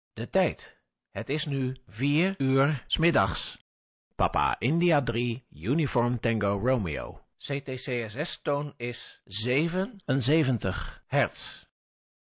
De tijd. Het is nu 4 uur 's middags. Papa India 3, Uniform Tango Romeo. CTCSS-toon is 77 hertz.